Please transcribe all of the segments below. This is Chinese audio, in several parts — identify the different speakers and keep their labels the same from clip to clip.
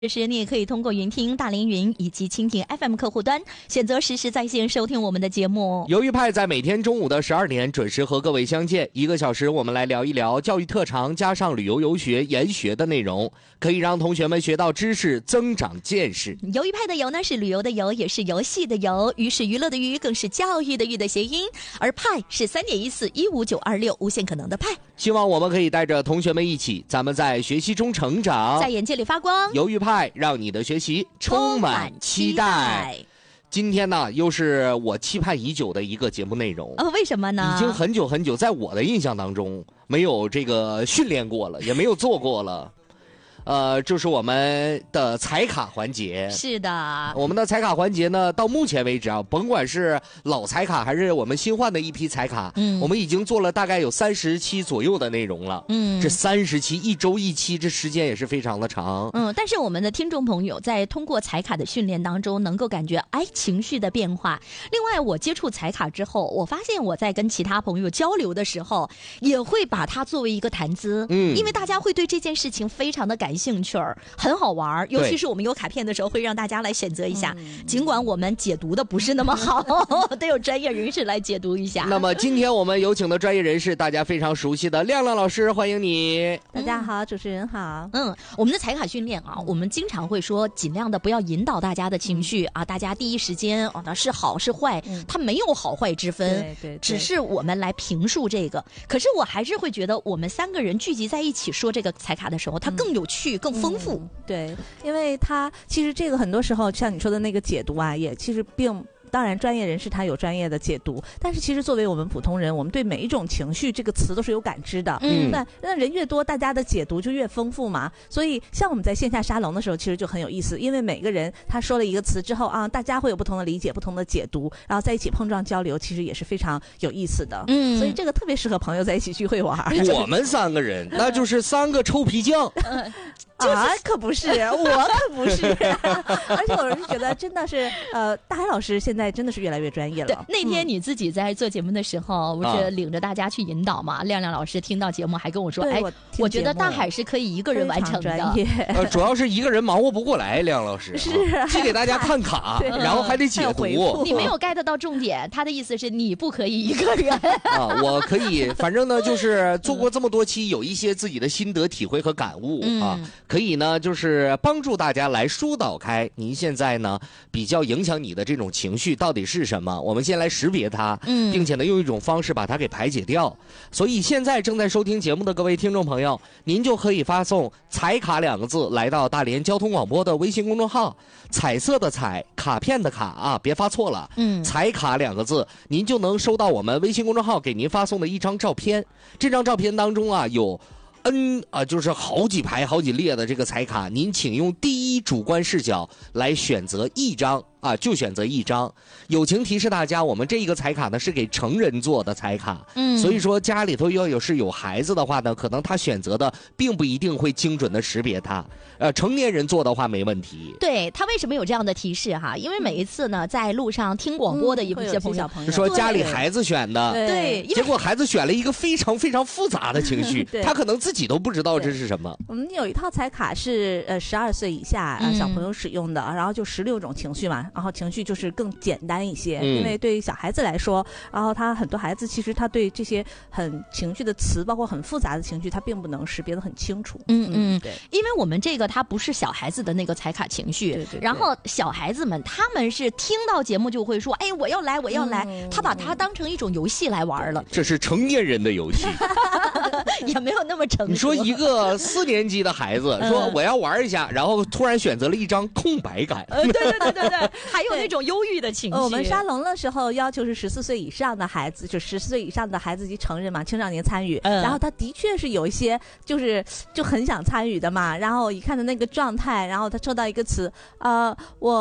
Speaker 1: 这时你也可以通过云听、大连云以及蜻蜓 FM 客户端选择实时在线收听我们的节目。
Speaker 2: 鱿鱼派在每天中午的12点准时和各位相见，1个小时我们来聊一聊教育特长加上旅游游学研学的内容，可以让同学们学到知识，增长见识。
Speaker 1: 鱿鱼派的鱿呢是旅游的游，也是游戏的游，鱼是娱乐的娱，更是教育的育的谐音，而派是3.14159526无限可能的派。
Speaker 2: 希望我们可以带着同学们一起，咱们在学习中成长，
Speaker 1: 在眼界里发光。
Speaker 2: 鱿鱼派让你的学习充满期待。今天呢，又是我期盼已久的一个节目内容。
Speaker 1: 为什么呢？
Speaker 2: 已经很久很久，在我的印象当中，没有这个训练过了，也没有做过了。就是我们的彩卡环节。
Speaker 1: 是的，
Speaker 2: 我们的彩卡环节呢，到目前为止啊，甭管是老彩卡还是我们新换的一批彩卡，我们已经做了大概有30期左右的内容了。这30期1周1期，这时间也是非常的长。
Speaker 1: 但是我们的听众朋友在通过彩卡的训练当中，能够感觉情绪的变化。另外，我接触彩卡之后，我发现我在跟其他朋友交流的时候，也会把它作为一个谈资。因为大家会对这件事情非常的感兴趣，很好玩，尤其是我们有卡片的时候，会让大家来选择一下。尽管我们解读的不是那么好，得有专业人士来解读一下。
Speaker 2: 那么今天我们有请的专业人士，大家非常熟悉的亮亮老师，欢迎你。
Speaker 3: 大家好，主持人好。
Speaker 1: 我们的彩卡训练啊，我们经常会说，尽量的不要引导大家的情绪啊，大家第一时间是好是坏，它没有好坏之分，
Speaker 3: 对，
Speaker 1: 只是我们来评述这个。可是我还是会觉得，我们3个人聚集在一起说这个彩卡的时候，它更有趣，更丰富。
Speaker 3: 对，因为它其实这个很多时候像你说的那个解读啊，也其实当然专业人士他有专业的解读，但是其实作为我们普通人，我们对每一种情绪这个词都是有感知的。那人越多，大家的解读就越丰富嘛。所以像我们在线下沙龙的时候，其实就很有意思，因为每个人他说了一个词之后啊，大家会有不同的理解、不同的解读，然后在一起碰撞交流，其实也是非常有意思的。所以这个特别适合朋友在一起聚会玩。
Speaker 2: 我们3个人，那就是3个臭皮匠。
Speaker 3: 可不是，我可不是。而且我是觉得真的是，大海老师现在真的是越来越专业了。
Speaker 1: 对，那天你自己在做节目的时候，不是领着大家去引导嘛？亮亮老师听到节目还跟我说：“我觉得大海是可以一个人完成的。”
Speaker 2: 主要是一个人忙活不过来，亮老师
Speaker 3: 是
Speaker 2: 既给大家看卡，然后还得解读。
Speaker 1: 你没有 get 到重点，他的意思是你不可以一个人
Speaker 2: 我可以，反正呢就是做过这么多期，有一些自己的心得体会和感悟可以呢，就是帮助大家来疏导开您现在呢比较影响你的这种情绪到底是什么。我们先来识别它，并且呢用一种方式把它给排解掉。所以现在正在收听节目的各位听众朋友，您就可以发送彩卡2个字来到大连交通广播的微信公众号，彩色的彩，卡片的卡啊，别发错了。彩卡2个字，您就能收到我们微信公众号给您发送的一张照片。这张照片当中啊有就是好几排好几列的这个彩卡，您请用第一主观视角来选择一张就选择一张。友情提示大家，我们这一个彩卡呢是给成人做的彩卡，所以说家里头要有孩子的话呢，可能他选择的并不一定会精准的识别它。成年人做的话没问题。
Speaker 1: 对，他为什么有这样的提示因为每一次呢，在路上听广播的一些朋友
Speaker 2: 说家里孩子选的，
Speaker 1: 对，
Speaker 2: 结果孩子选了一个非常非常复杂的情绪，他可能自己都不知道这是什么。
Speaker 3: 我们有一套彩卡是12岁以下小朋友使用的，然后就16种情绪嘛。然后情绪就是更简单一些，因为对于小孩子来说，然后他很多孩子其实他对这些很情绪的词，包括很复杂的情绪，他并不能识别得很清楚。
Speaker 1: 对，因为我们这个它不是小孩子的那个彩卡情绪，对，然后小孩子们他们是听到节目就会说，我要来，我要来，他把它当成一种游戏来玩了。
Speaker 2: 这是成年人的游戏，
Speaker 1: 也没有那么成熟。
Speaker 2: 你说一个4年级的孩子说我要玩一下，然后突然选择了一张空白感。
Speaker 1: 对，还有那种忧郁的情绪。
Speaker 3: 我们沙龙的时候要求是14岁以上的孩子，就14岁以上的孩子及成人嘛，青少年参与。然后他的确是有一些就很想参与的嘛，然后一看的那个状态，然后他抽到一个词，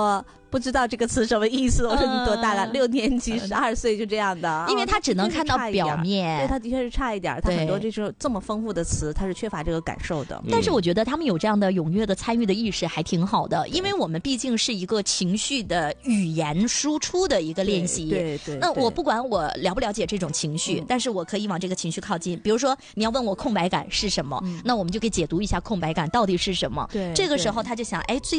Speaker 3: 不知道这个词什么意思。我说你多大了？6年级12岁就这样的，
Speaker 1: 因为他只能看到表面，
Speaker 3: 对，他的确是差一点，他很多这种这么丰富的词，他是缺乏这个感受的。
Speaker 1: 但是我觉得他们有这样的踊跃的参与的意识还挺好的，因为我们毕竟是一个情绪的语言输出的一个练习。
Speaker 3: 对。
Speaker 1: 那我不管我了不了解这种情绪，但是我可以往这个情绪靠近。比如说你要问我空白感是什么，那我们就可以解读一下空白感到底是什么。
Speaker 3: 对，
Speaker 1: 这个时候他就想，哎，